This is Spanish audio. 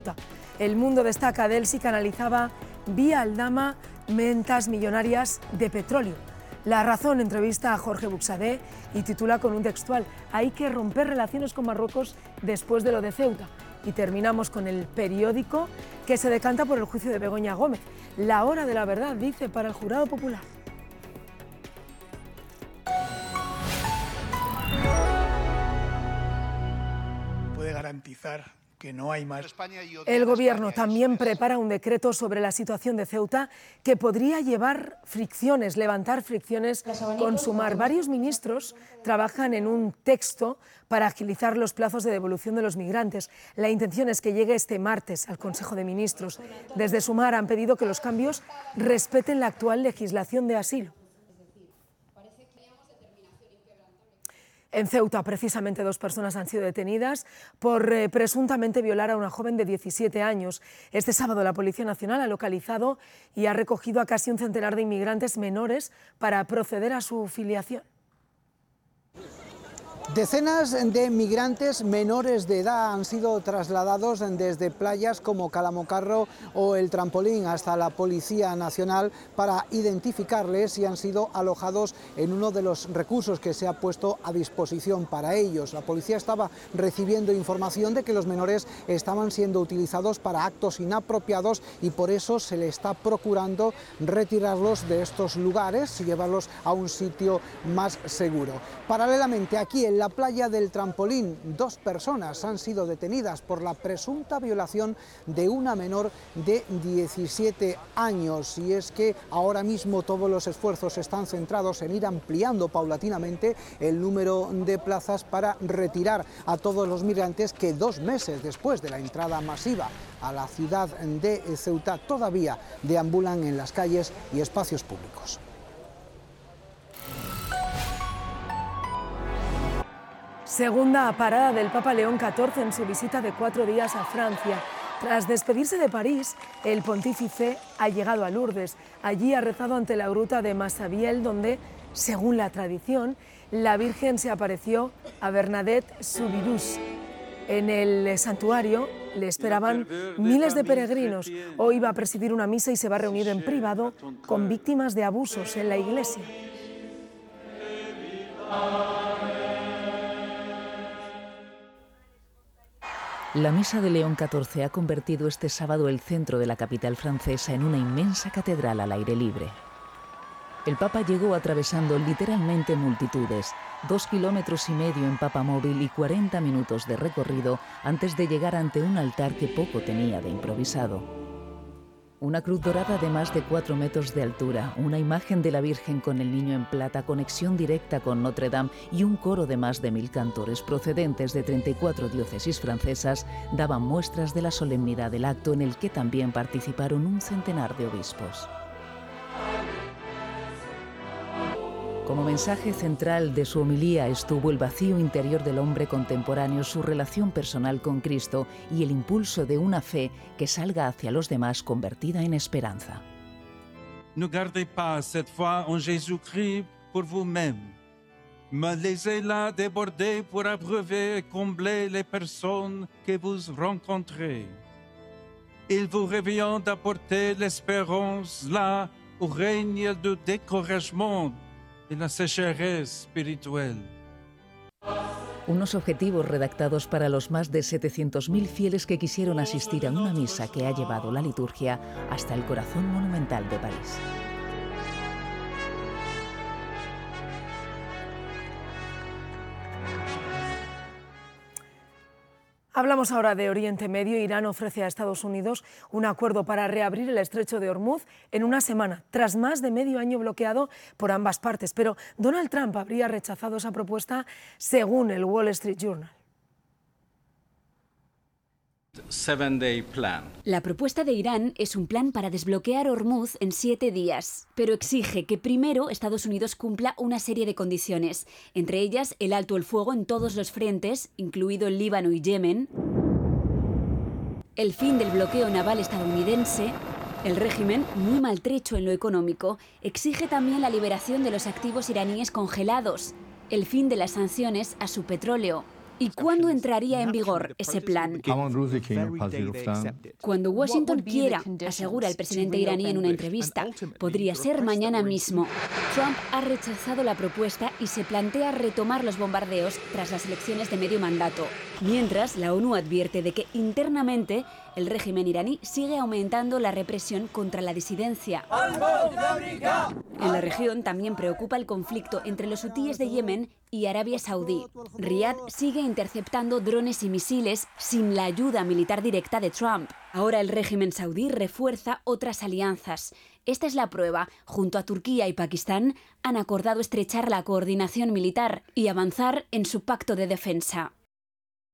El Mundo destaca de Elsi, que analizaba vía Aldama ventas millonarias de petróleo. La Razón entrevista a Jorge Buxadé y titula con un textual: hay que romper relaciones con Marruecos después de lo de Ceuta. Y terminamos con El Periódico, que se decanta por el juicio de Begoña Gómez. La hora de la verdad, dice, para el jurado popular. Puede garantizar que no hay más. El Gobierno también prepara un decreto sobre la situación de Ceuta que podría levantar fricciones con Sumar. Varios ministros trabajan en un texto para agilizar los plazos de devolución de los migrantes. La intención es que llegue este martes al Consejo de Ministros. Desde Sumar han pedido que los cambios respeten la actual legislación de asilo. En Ceuta, precisamente, 2 personas han sido detenidas por presuntamente violar a una joven de 17 años. Este sábado la Policía Nacional ha localizado y ha recogido a casi un centenar de inmigrantes menores para proceder a su filiación. Decenas de migrantes menores de edad han sido trasladados desde playas como Calamocarro o El Trampolín hasta la Policía Nacional para identificarles, y han sido alojados en uno de los recursos que se ha puesto a disposición para ellos. La policía estaba recibiendo información de que los menores estaban siendo utilizados para actos inapropiados y por eso se le está procurando retirarlos de estos lugares y llevarlos a un sitio más seguro. Paralelamente, aquí en la playa del Trampolín, 2 personas han sido detenidas por la presunta violación de una menor de 17 años. Y es que ahora mismo todos los esfuerzos están centrados en ir ampliando paulatinamente el número de plazas para retirar a todos los migrantes que 2 meses después de la entrada masiva a la ciudad de Ceuta todavía deambulan en las calles y espacios públicos. Segunda parada del Papa León XIV en su visita de 4 días a Francia. Tras despedirse de París, el pontífice ha llegado a Lourdes. Allí ha rezado ante la gruta de Massabielle, donde, según la tradición, la Virgen se apareció a Bernadette Soubirous. En el santuario le esperaban miles de peregrinos. Hoy va a presidir una misa y se va a reunir en privado con víctimas de abusos en la iglesia. La misa de León XIV ha convertido este sábado el centro de la capital francesa en una inmensa catedral al aire libre. El Papa llegó atravesando literalmente multitudes, 2,5 kilómetros en papamóvil y 40 minutos de recorrido antes de llegar ante un altar que poco tenía de improvisado. Una cruz dorada de más de 4 metros de altura, una imagen de la Virgen con el Niño en plata, conexión directa con Notre Dame y un coro de más de 1000 cantores procedentes de 34 diócesis francesas daban muestras de la solemnidad del acto, en el que también participaron un centenar de obispos. Como mensaje central de su homilía estuvo el vacío interior del hombre contemporáneo, su relación personal con Cristo y el impulso de una fe que salga hacia los demás convertida en esperanza. Ne gardez pas cette foi en Jésus-Christ pour vous-même, mais laissez-la déborder pour abreuver et combler les personnes que vous rencontrez. Il vous revient d'apporter l'espérance là où règne le découragement y la sécheresse spirituelle. Unos objetivos redactados para los más de 700.000 fieles que quisieron asistir a una misa que ha llevado la liturgia hasta el corazón monumental de París. Hablamos ahora de Oriente Medio. Irán ofrece a Estados Unidos un acuerdo para reabrir el estrecho de Hormuz en una semana, tras más de medio año bloqueado por ambas partes. Pero Donald Trump habría rechazado esa propuesta, según el Wall Street Journal. La propuesta de Irán es un plan para desbloquear Hormuz en 7 días, pero exige que primero Estados Unidos cumpla una serie de condiciones, entre ellas el alto el fuego en todos los frentes, incluido el Líbano y Yemen, el fin del bloqueo naval estadounidense. El régimen, muy maltrecho en lo económico, exige también la liberación de los activos iraníes congelados, el fin de las sanciones a su petróleo, ¿Y cuándo entraría en vigor ese plan? Cuando Washington quiera, asegura el presidente iraní en una entrevista. Podría ser mañana mismo. Trump ha rechazado la propuesta y se plantea retomar los bombardeos tras las elecciones de medio mandato. Mientras, la ONU advierte de que internamente el régimen iraní sigue aumentando la represión contra la disidencia. En la región también preocupa el conflicto entre los hutíes de Yemen y Arabia Saudí. Riad sigue interceptando drones y misiles sin la ayuda militar directa de Trump. Ahora el régimen saudí refuerza otras alianzas. Esta es la prueba. Junto a Turquía y Pakistán han acordado estrechar la coordinación militar y avanzar en su pacto de defensa.